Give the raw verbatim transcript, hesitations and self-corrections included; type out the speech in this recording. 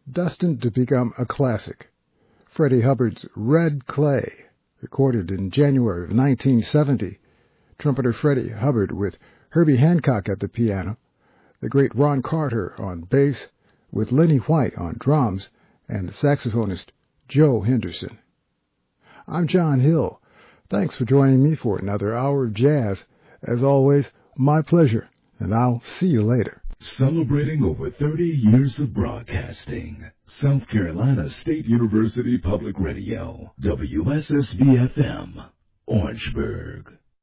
destined to become a classic. Freddie Hubbard's Red Clay, recorded in January of nineteen seventy. Trumpeter Freddie Hubbard with Herbie Hancock at the piano, the great Ron Carter on bass, with Lenny White on drums, and the saxophonist Joe Henderson. I'm John Hill. Thanks for joining me for another hour of jazz. As always, my pleasure, and I'll see you later. Celebrating over thirty years of broadcasting, South Carolina State University Public Radio, W S S B F M, Orangeburg.